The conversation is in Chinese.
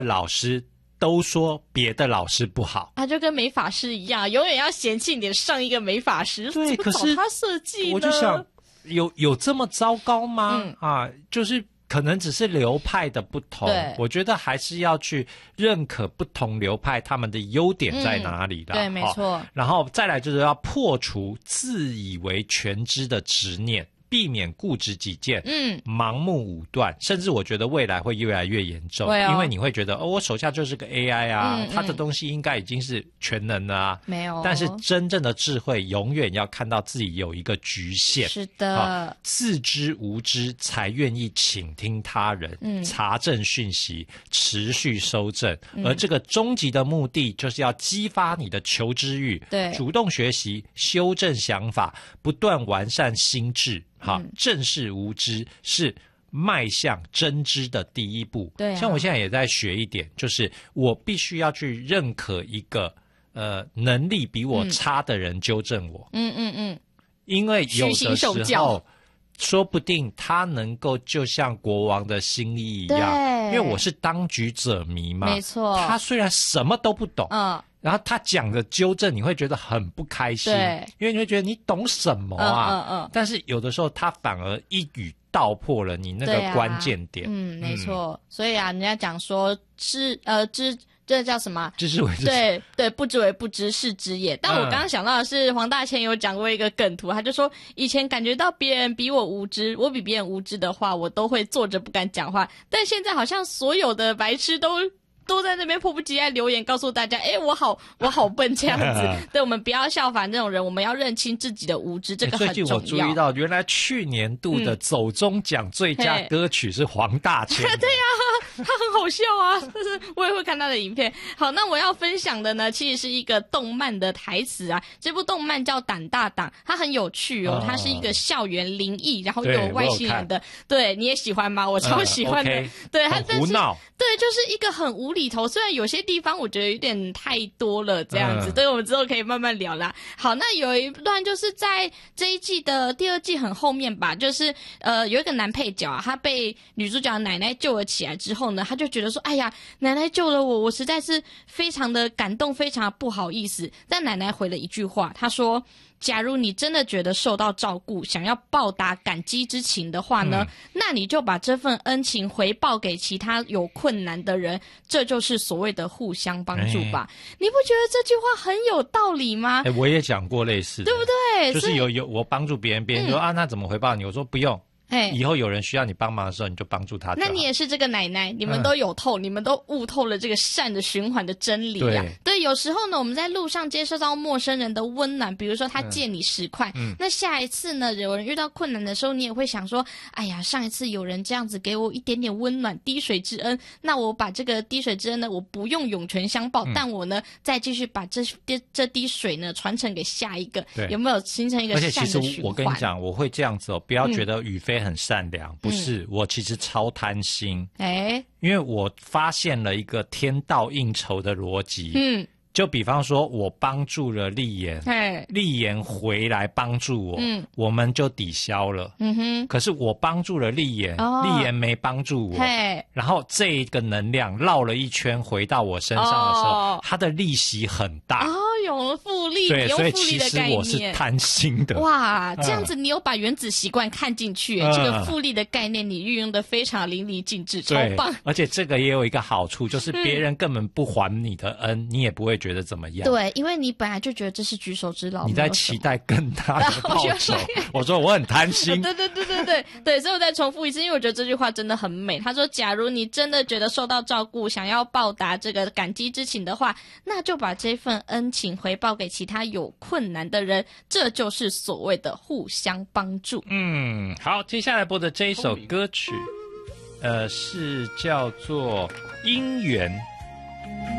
老师都说别的老师不好， 就跟美发师一样，永远要嫌弃你的上一个美发师， 对，可是他设计呢， 我就想有这么糟糕吗？就是可能只是流派的不同，我觉得还是要去认可不同流派他们的优点在哪里啦。 对，没错。 然后再来就是要破除自以为全知的执念，避免固执己见，盲目武断，甚至我觉得未来会越来越严重，因为你会觉得我手下就是个 AI 啊，他的东西应该已经是全能了啊， 没有。 但是真正的智慧永远要看到自己有一个局限， 是的， 自知无知才愿意倾听他人，查证讯息，持续收证，而这个终极的目的就是要激发你的求知欲， 对， 主动学习，修正想法，不断完善心智。正视无知是迈向真知的第一步。 对， 像我现在也在学一点，就是我必须要去认可一个能力比我差的人纠正我。因为有的时候说不定他能够就像国王的心意一样，因为我是当局者迷嘛， 没错。 他虽然什么都不懂，然后他讲的纠正你会觉得很不开心，因为你会觉得你懂什么啊？但是有的时候他反而一语道破了你那个关键点。 没错。所以人家讲说这叫什么？ 知之为知。 对，不知为不知，是知也。但我刚刚想到的是，黄大千有讲过一个梗图，他就说以前感觉到别人比我无知，我比别人无知的话，我都会坐着不敢讲话。但现在好像所有的白痴都在那边迫不及待留言告诉大家，我好笨这样子。对，我们不要效仿这种人，我们要认清自己的无知，这个很重要。 最近我注意到，原来去年度的走中奖最佳歌曲是黄大千。 对呀，他很好笑啊，但是我也会看他的影片。好，那我要分享的呢，其实是一个动漫的台词啊。这部动漫叫《胆大党》，它很有趣哦。它是一个校园灵异，然后有外星人的。对，你也喜欢吗？我超喜欢的。对，它很胡闹。 对，就是一个很无厘头，虽然有些地方我觉得有点太多了这样子，对，我们之后可以慢慢聊啦。好，那有一段就是在这一季的第2季很后面吧，就是有一个男配角他被女主角的奶奶救了起来之后呢，他就觉得说，哎呀，奶奶救了我，我实在是非常的感动，非常的不好意思。但奶奶回了一句话，她说，假如你真的觉得受到照顾，想要报答感激之情的话呢，那你就把这份恩情回报给其他有困难的人，这就是所谓的互相帮助吧。你不觉得这句话很有道理吗？ 我也讲过类似的， 对不对？ 就是有我帮助别人，别人说那怎么回报你？我说不用。以后有人需要你帮忙的时候，你就帮助他。 那你也是这个奶奶，你们都有透，你们都悟透了这个善的循环的真理啊。对，有时候呢，我们在路上接受到陌生人的温暖，比如说他借你10块，那下一次呢，有人遇到困难的时候，你也会想说，哎呀，上一次有人这样子给我一点点温暖，滴水之恩，那我把这个滴水之恩呢，我不用涌泉相报，但我呢，再继续把这滴水呢传承给下一个，有没有形成一个善的循环？ 而且其实我跟你讲，我会这样子不要觉得宇飞很善良，不是，我其实超贪心。因为我发现了一个天道应酬的逻辑。就比方说我帮助了丽妍，丽妍回来帮助我，我们就抵消了。可是我帮助了丽妍，丽妍没帮助我，然后这个能量绕了一圈回到我身上的时候，它的利息很大。 有复利， 对，所以其实我是贪心的。 哇，这样子你有把原子习惯看进去，这个复利的概念你运用的非常淋漓尽致，超棒。 而且这个也有一个好处，就是别人根本不还你的恩，你也不会觉得怎么样。 对，因为你本来就觉得这是举手之劳， 你在期待更大的报酬。我说我很贪心。 对，所以我再重复一次，因为我觉得这句话真的很美。他说，假如你真的觉得受到照顾，想要报答这个感激之情的话，那就把这份恩情回报给其他有困难的人，这就是所谓的互相帮助。 好，接下来播的这一首歌曲是叫做姻缘。